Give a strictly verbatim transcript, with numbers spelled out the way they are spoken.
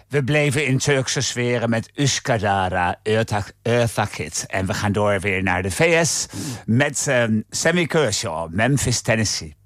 We bleven in Turkse sferen met Üsküdar'a, Eartha Kitt. En we gaan door weer naar de V S met um, Sammy Kershaw, Memphis, Tennessee.